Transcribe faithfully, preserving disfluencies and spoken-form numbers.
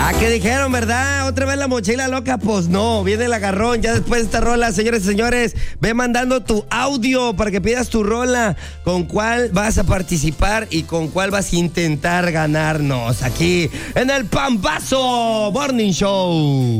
Ah, ¿qué dijeron, verdad? ¿Otra vez la mochila loca? Pues no, viene el agarrón. Ya después de esta rola, señores y señores, ve mandando tu audio para que pidas tu rola. ¿Con cuál vas a participar y con cuál vas a intentar ganarnos aquí en el Pambazo Morning Show?